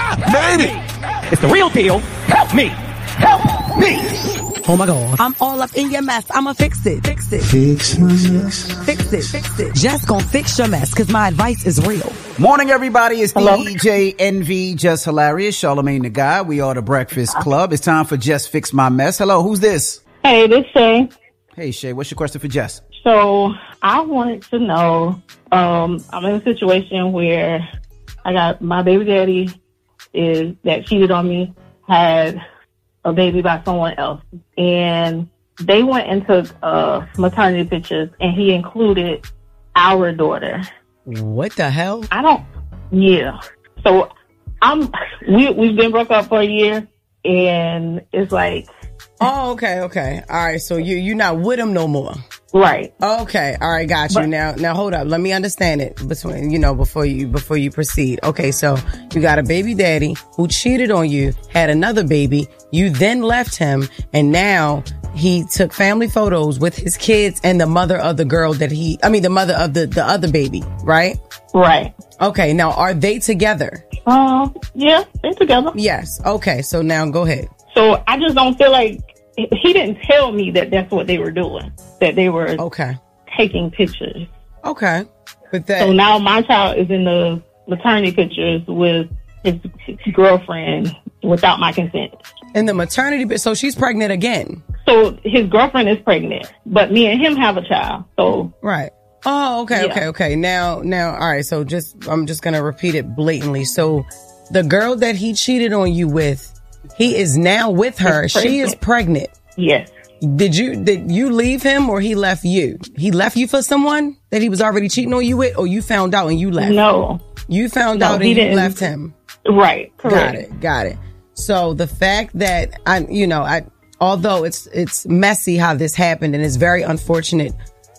Baby! It's the real deal. Help me! Help me! Oh my God. I'm all up in your mess. I'ma fix it. Fix it. Fix my mess. Fix it. Fix it. Just gonna fix your mess, cause my advice is real. Morning, everybody. It's Hello. DJ Envy, Just Hilarious, Charlamagne the Guy. We are the Breakfast Club. It's time for Just Fix My Mess. Hello, who's this? Hey, this Shay. Hey, Shay, what's your question for Jess? So I wanted to know, I'm in a situation where I got my baby daddy that cheated on me, had a baby by someone else. And they went and took maternity pictures, and he included our daughter. What the hell? Yeah. So we've been broke up for a year, and it's like. Oh, okay. All right, so you're not with him no more. Right. Okay. All right, got you. Now hold up. Let me understand it before you proceed. Okay, so you got a baby daddy who cheated on you, had another baby, you then left him, and now he took family photos with his kids and the mother of the girl the mother of the other baby, right? Right. Okay, now are they together? Yeah, they're together. Yes. Okay, so now go ahead. So I just don't feel like he didn't tell me that that's what they were doing, that they were taking pictures. Okay. But so now my child is in the maternity pictures with his girlfriend without my consent. In the maternity, so she's pregnant again. So his girlfriend is pregnant, but me and him have a child. So right. Oh, okay, yeah. Okay. Now, all right. So I'm just gonna repeat it blatantly. So the girl that he cheated on you with, he is now with her. She is pregnant. Yes. Did you leave him or he left you? He left you for someone that he was already cheating on you with, or you found out and you left? No. You found out and you left him. Right. Correct. Got it. So the fact that although it's messy how this happened and it's very unfortunate,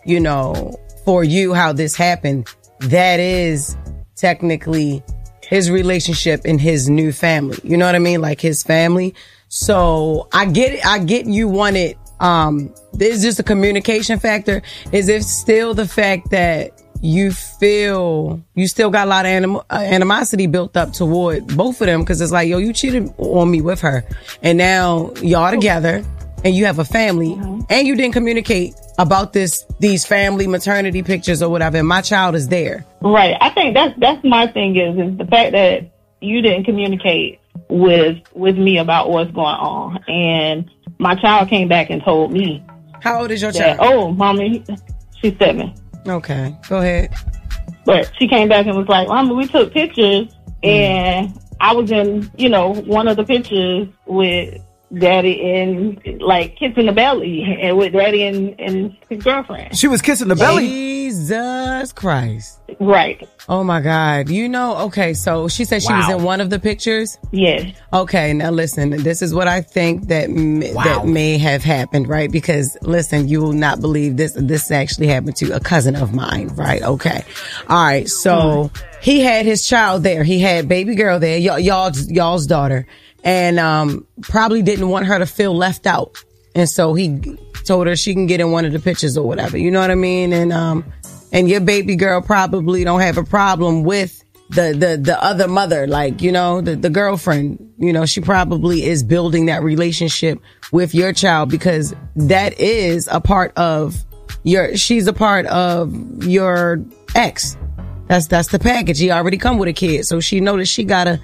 for you how this happened, that is technically his relationship in his new family. You know what I mean? Like his family. So I get it. I get you want it. There's just a communication factor. Is it still the fact that you feel you still got a lot of animosity built up toward both of them? Cause it's like, yo, you cheated on me with her and now y'all together and you have a family and you didn't communicate about these family maternity pictures or whatever. And my child is there. Right. I think that's my thing is the fact that you didn't communicate with me about what's going on. And my child came back and told me. How old is your child? Oh, mommy, she's 7. Okay. Go ahead. But she came back and was like, Mommy, we took pictures and I was in, one of the pictures with Daddy and like kissing the belly and with Daddy and his girlfriend. She was kissing the belly? Jesus Christ. Right. Oh my God. Okay, so she said she was in one of the pictures? Yes. Okay, now listen, this is what I think that may have happened, right? Because listen, you will not believe this. This actually happened to a cousin of mine, right? Okay. All right, so he had his child there. He had baby girl there, y'all's daughter. And probably didn't want her to feel left out. And so he told her she can get in one of the pictures or whatever. You know what I mean? And your baby girl probably don't have a problem with the other mother, like, the girlfriend. She probably is building that relationship with your child because that is a part of she's a part of your ex. That's the package. He already come with a kid. So she noticed she gotta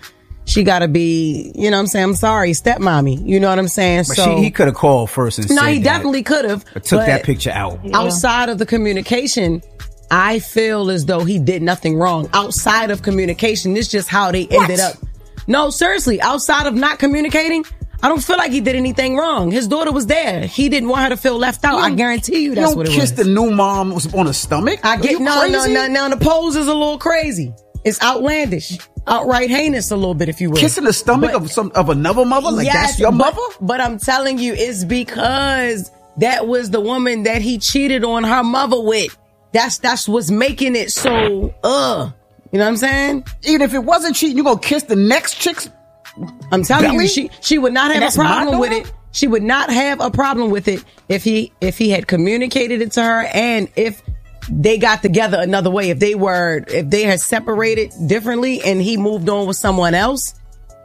be, you know what I'm saying? I'm sorry, stepmommy. You know what I'm saying? But he could have called first and said he definitely could have. Took that picture out. Outside of the communication, I feel as though he did nothing wrong. Outside of communication, this is just how they ended up. No, seriously, outside of not communicating, I don't feel like he did anything wrong. His daughter was there. He didn't want her to feel left out. I guarantee you that's what it was. You don't kiss the new mom on the stomach? Now the pose is a little crazy. It's outlandish. Outright heinous a little bit, if you will. Kissing the stomach of another mother? Like that's your mother? But I'm telling you, it's because that was the woman that he cheated on her mother with. That's what's making it so, you know what I'm saying? Even if it wasn't cheating, you gonna kiss the next chick's I'm telling belly? you, she would not have a problem with it. She would not have a problem with it if he had communicated it to her and if they got together another way. If they had separated differently and he moved on with someone else,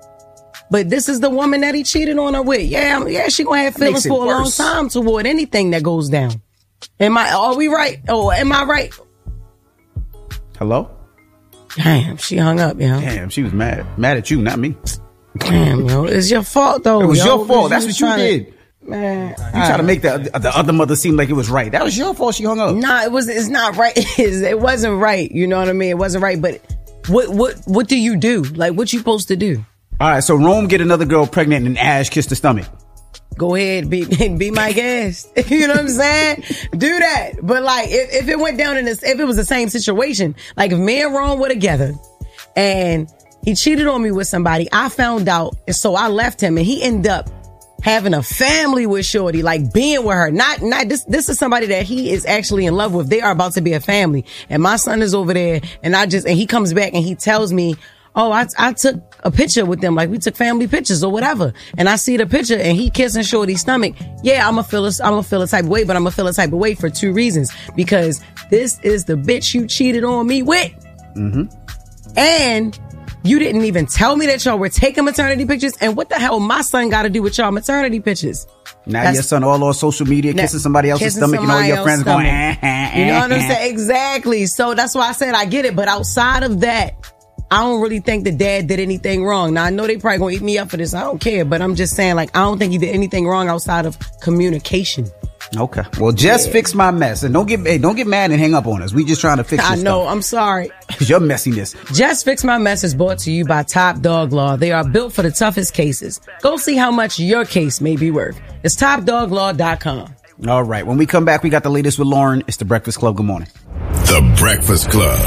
But this is the woman that he cheated on her with. Yeah, she gonna have feelings for a long time toward anything that goes down. Are we right? Oh, am I right? Hello? Damn, she hung up, yo. Damn, she was mad. Mad at you, not me. Damn, yo. It's your fault, though. It was your fault. That's what you did. Man. You try to make the other mother seem like it was right. That was your fault she hung up. Nah, it's not right. It wasn't right. You know what I mean? It wasn't right. But what do you do? Like, what you supposed to do? All right, so Rome get another girl pregnant and Ash kiss the stomach. Go ahead, be my guest. You know what I'm saying? Do that. But like, if it went down if it was the same situation, like if me and Rome were together and he cheated on me with somebody, I found out, and so I left him, and he ended up having a family with Shorty, like being with her. Not this is somebody that he is actually in love with. They are about to be a family. And my son is over there, and he comes back and he tells me, oh, I took a picture with them, like we took family pictures or whatever. And I see the picture and he kissing Shorty's stomach. Yeah, I'm gonna feel a type of way, but I'm gonna feel a type of way for 2 reasons. Because this is the bitch you cheated on me with. Mm-hmm. And you didn't even tell me that y'all were taking maternity pictures. And what the hell my son got to do with y'all maternity pictures? Now your son all on social media kissing somebody else's stomach and all your friends going, You know what I'm saying? Exactly. So that's why I said I get it. But outside of that, I don't really think the dad did anything wrong. Now, I know they probably gonna eat me up for this. I don't care. But I'm just saying, like, I don't think he did anything wrong outside of communication. Okay. Well, just fix my mess. And don't get mad and hang up on us. We just trying to fix this. I know. Stuff. I'm sorry. Your messiness. Just Fix My Mess is brought to you by Top Dog Law. They are built for the toughest cases. Go see how much your case may be worth. It's TopDogLaw.com. All right. When we come back, we got the latest with Lauren. It's The Breakfast Club. Good morning. The Breakfast Club.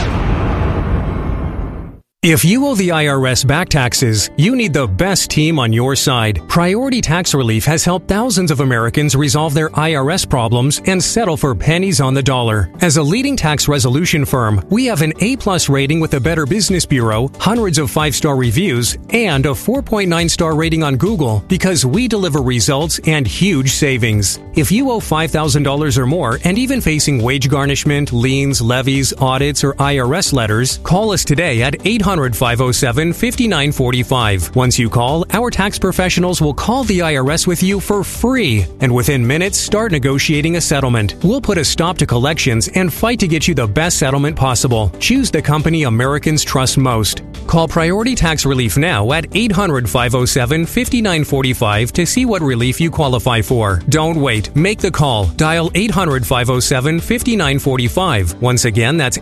If you owe the IRS back taxes, you need the best team on your side. Priority Tax Relief has helped thousands of Americans resolve their IRS problems and settle for pennies on the dollar. As a leading tax resolution firm, we have an A+ rating with the Better Business Bureau, hundreds of 5-star reviews, and a 4.9-star rating on Google because we deliver results and huge savings. If you owe $5,000 or more and even facing wage garnishment, liens, levies, audits, or IRS letters, call us today at 800-507-5945. Once you call, our tax professionals will call the IRS with you for free. And within minutes, start negotiating a settlement. We'll put a stop to collections and fight to get you the best settlement possible. Choose the company Americans trust most. Call Priority Tax Relief now at 800-507-5945 to see what relief you qualify for. Don't wait. Make the call. Dial 800-507-5945. Once again, that's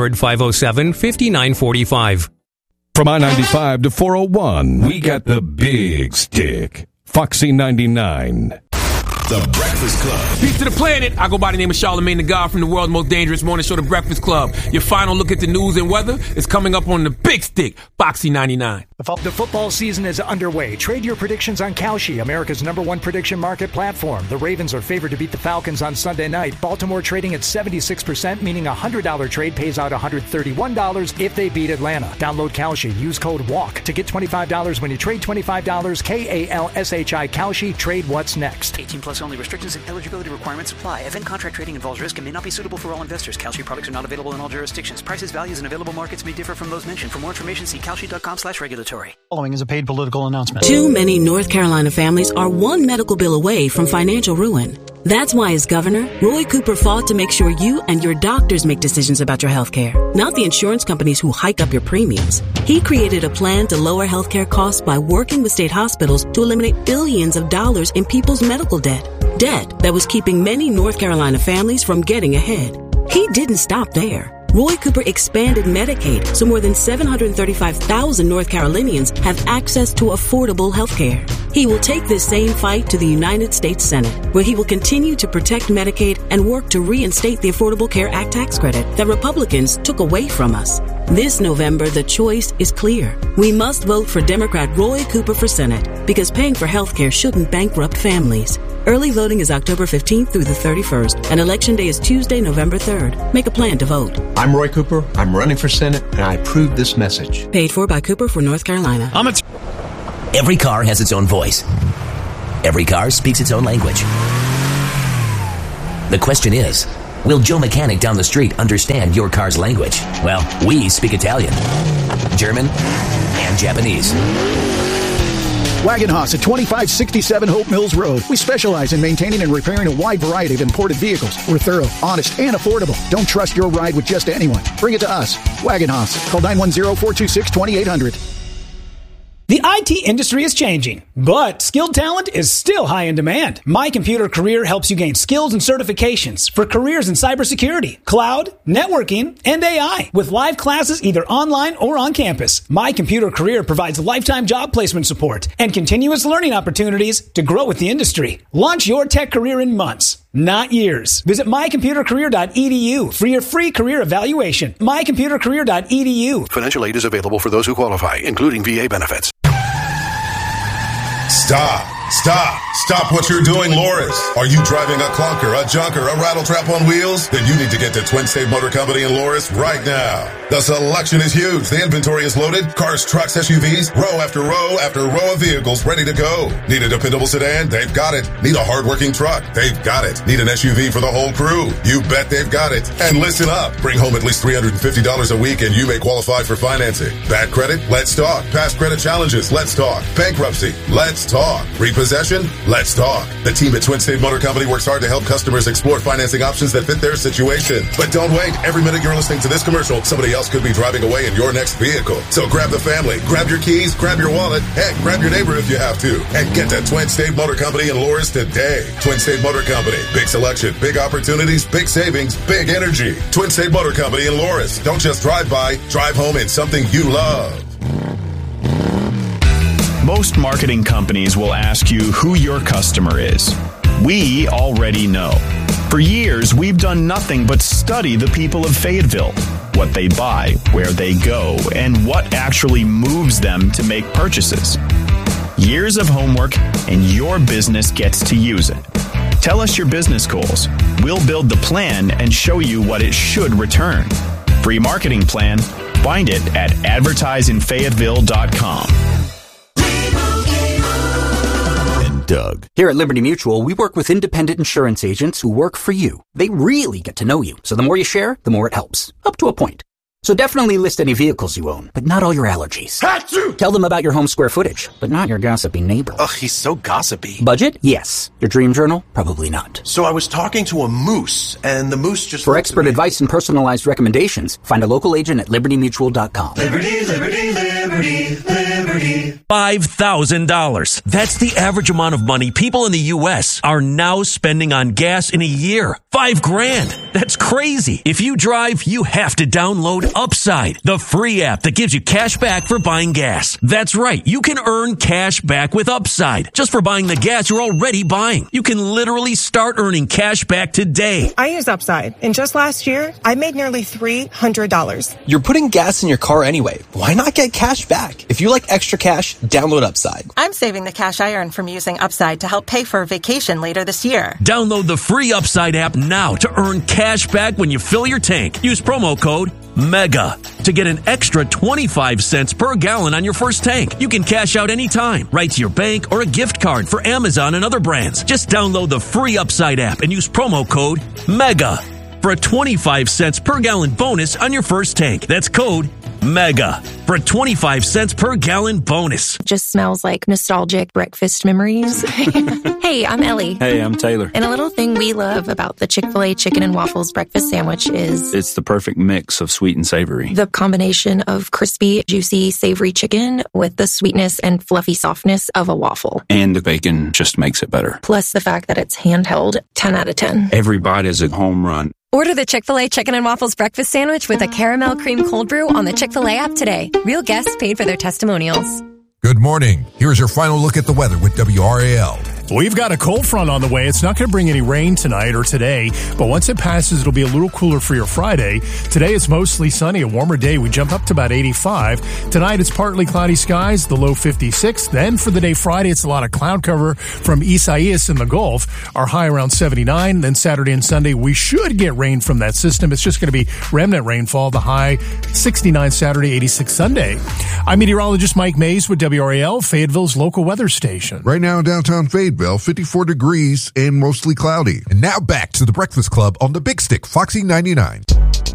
800-507-5945. From I-95 to 401, we got the big stick. Foxy 99. The Breakfast Club. Peace to the planet. I go by the name of Charlamagne the God from the world's most dangerous morning show, The Breakfast Club. Your final look at the news and weather is coming up on the big stick, Foxy 99. The football season is underway. Trade your predictions on Kalshi, America's #1 prediction market platform. The Ravens are favored to beat the Falcons on Sunday night. Baltimore trading at 76%, meaning a $100 trade pays out $131 if they beat Atlanta. Download Kalshi. Use code WALK to get $25 when you trade $25. KALSHI Kalshi. Trade what's next. 18 plus only. Restrictions and eligibility requirements apply. Event contract trading involves risk and may not be suitable for all investors. Kalshi products are not available in all jurisdictions. Prices, values, and available markets may differ from those mentioned. For more information, see kalshi.com/regulatory. Following is a paid political announcement. Too many North Carolina families are one medical bill away from financial ruin. That's why, as governor, Roy Cooper fought to make sure you and your doctors make decisions about your health care, not the insurance companies who hike up your premiums. He created a plan to lower health care costs by working with state hospitals to eliminate billions of dollars in people's medical debt. Debt that was keeping many North Carolina families from getting ahead. He didn't stop there. Roy Cooper expanded Medicaid so more than 735,000 North Carolinians have access to affordable health care. He will take this same fight to the United States Senate, where he will continue to protect Medicaid and work to reinstate the Affordable Care Act tax credit that Republicans took away from us. This November, the choice is clear. We must vote for Democrat Roy Cooper for Senate because paying for health care shouldn't bankrupt families. Early voting is October 15th through the 31st, and Election Day is Tuesday, November 3rd. Make a plan to vote. I'm Roy Cooper. I'm running for Senate, and I approve this message. Paid for by Cooper for North Carolina. Every car has its own voice. Every car speaks its own language. The question is, will Joe Mechanic down the street understand your car's language? Well, we speak Italian, German, and Japanese. Wagon Haas at 2567 Hope Mills Road. We specialize in maintaining and repairing a wide variety of imported vehicles. We're thorough, honest, and affordable. Don't trust your ride with just anyone. Bring it to us. Wagon Haas. Call 910-426-2800. The IT industry is changing, but skilled talent is still high in demand. My Computer Career helps you gain skills and certifications for careers in cybersecurity, cloud, networking, and AI with live classes either online or on campus. My Computer Career provides lifetime job placement support and continuous learning opportunities to grow with the industry. Launch your tech career in months, not years. Visit mycomputercareer.edu for your free career evaluation. mycomputercareer.edu. Financial aid is available for those who qualify, including VA benefits. Stop what you're doing, Loris. Are you driving a clunker, a junker, a rattletrap on wheels? Then you need to get to Twin State Motor Company in Loris right now. The selection is huge. The inventory is loaded. Cars, trucks, SUVs, row after row after row of vehicles ready to go. Need a dependable sedan? They've got it. Need a hardworking truck? They've got it. Need an SUV for the whole crew? You bet they've got it. And listen up. Bring home at least $350 a week and you may qualify for financing. Bad credit? Let's talk. Past credit challenges? Let's talk. Bankruptcy? Let's talk. Repossession? Let's talk. The team at Twin State Motor Company works hard to help customers explore financing options that fit their situation. But don't wait. Every minute you're listening to this commercial, somebody else could be driving away in your next vehicle. So grab the family, grab your keys, grab your wallet, heck, grab your neighbor if you have to, and get to Twin State Motor Company in Loris today. Twin State Motor Company. Big selection, big opportunities, big savings, big energy. Twin State Motor Company in Loris. Don't just drive by, drive home in something you love. Most marketing companies will ask you who your customer is. We already know. For years, we've done nothing but study the people of Fayetteville, what they buy, where they go, and what actually moves them to make purchases. Years of homework, and your business gets to use it. Tell us your business goals. We'll build the plan and show you what it should return. Free marketing plan. Find it at advertiseinfayetteville.com. Doug. Here at Liberty Mutual, we work with independent insurance agents who work for you. They really get to know you, so the more you share, the more it helps. Up to a point. So definitely list any vehicles you own, but not all your allergies. Achoo! Tell them about your home square footage, but not your gossipy neighbor. Ugh, he's so gossipy. Budget? Yes. Your dream journal? Probably not. So I was talking to a moose, and the moose just... For expert advice and personalized recommendations, find a local agent at libertymutual.com. Liberty, liberty, liberty, liberty. $5,000. That's the average amount of money people in the U.S. are now spending on gas in a year. $5,000. That's crazy. If you drive, you have to download Upside, the free app that gives you cash back for buying gas. That's right. You can earn cash back with Upside just for buying the gas you're already buying. You can literally start earning cash back today. I use Upside, and just last year, I made nearly $300. You're putting gas in your car anyway. Why not get cash back? If you like extra cash, download Upside. I'm saving the cash I earn from using Upside to help pay for a vacation later this year. Download the free Upside app now to earn cash back when you fill your tank. Use promo code MEGA to get an extra 25 cents per gallon on your first tank. You can cash out anytime, right to your bank or a gift card for Amazon and other brands. Just download the free Upside app and use promo code MEGA for a 25 cents per gallon bonus on your first tank. That's code MEGA for a 25 cents per gallon bonus. Just smells like nostalgic breakfast memories. Hey, I'm Ellie. Hey, I'm Taylor. And a little thing we love about the Chick-fil-A chicken and waffles breakfast sandwich is... it's the perfect mix of sweet and savory. The combination of crispy, juicy, savory chicken with the sweetness and fluffy softness of a waffle. And the bacon just makes it better. Plus the fact that it's handheld, 10 out of 10. Every bite is a home run. Order the Chick-fil-A Chicken and Waffles Breakfast Sandwich with a caramel cream cold brew on the Chick-fil-A app today. Real guests paid for their testimonials. Good morning. Here's your final look at the weather with WRAL. We've got a cold front on the way. It's not going to bring any rain tonight or today, but once it passes, it'll be a little cooler for your Friday. Today, it's mostly sunny, a warmer day. We jump up to about 85. Tonight, it's partly cloudy skies, the low 56. Then for the day Friday, it's a lot of cloud cover from Isaias in the Gulf. Our high around 79. Then Saturday and Sunday, we should get rain from that system. It's just going to be remnant rainfall. The high 69 Saturday, 86 Sunday. I'm meteorologist Mike Mays with WRAL, Fayetteville's local weather station. Right now, downtown Fayetteville, 54 degrees and mostly cloudy. And now back to the Breakfast Club on the Big Stick, Foxy 99.